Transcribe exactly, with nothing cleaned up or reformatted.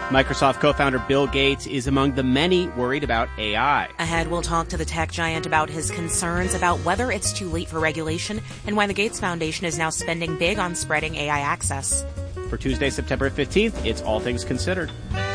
Microsoft co-founder Bill Gates is among the many worried about A I. Ahead, we'll talk to the tech giant about his concerns about whether it's too late for regulation and why the Gates Foundation is now spending big on spreading A I access. For Tuesday, September fifteenth, it's All Things Considered.